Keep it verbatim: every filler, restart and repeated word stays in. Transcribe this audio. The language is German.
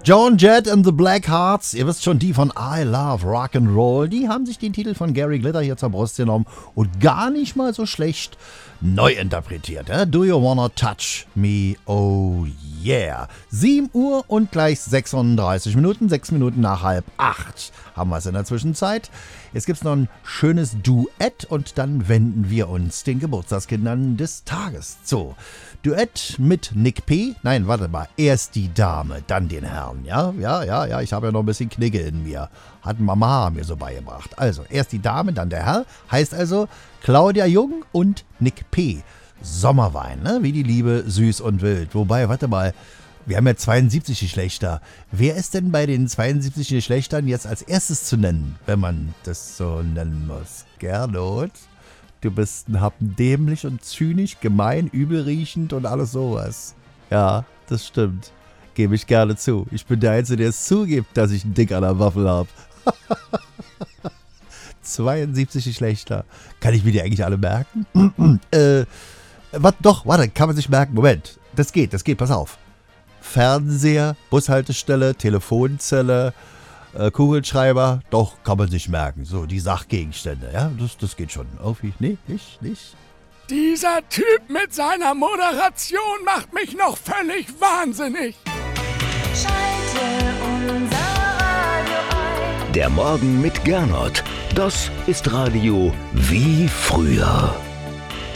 Joan Jett and the Blackhearts, ihr wisst schon, die von I Love Rock'n'Roll, die haben sich den Titel von Gary Glitter hier zur Brust genommen und gar nicht mal so schlecht neu interpretiert. Eh? Do you wanna touch me? Oh yeah. sieben Uhr und gleich sechsunddreißig Minuten, sechs Minuten nach halb acht haben wir es in der Zwischenzeit. Jetzt gibt es noch ein schönes Duett und dann wenden wir uns den Geburtstagskindern des Tages zu. Duett mit Nick P. Nein, warte mal. Erst die Dame, dann den Herrn. Ja, ja, ja, ja. Ich habe ja noch ein bisschen Knigge in mir. Hat Mama mir so beigebracht. Also, erst die Dame, dann der Herr. Heißt also Claudia Jung und Nick P. Sommerwein, ne? Wie die Liebe, süß und wild. Wobei, warte mal. Wir haben ja zweiundsiebzig Geschlechter. Wer ist denn bei den zweiundsiebzig Geschlechtern jetzt als erstes zu nennen, wenn man das so nennen muss? Gernot? Du bist ein Happen dämlich und zynisch, gemein, übelriechend und alles sowas. Ja, das stimmt. Gebe ich gerne zu. Ich bin der Einzige, der es zugibt, dass ich einen Dick an der Waffel habe. zweiundsiebzig Geschlechter. Kann ich mir die eigentlich alle merken? äh, wat, doch, warte, kann man sich merken. Moment, das geht, das geht, pass auf. Fernseher, Bushaltestelle, Telefonzelle, äh, Kugelschreiber, doch, kann man sich merken. So, die Sachgegenstände, ja, das, das geht schon. Irgendwie, nee, nicht, nicht. Dieser Typ mit seiner Moderation macht mich noch völlig wahnsinnig. Schalte unser Radio ein. Der Morgen mit Gernot, das ist Radio wie früher.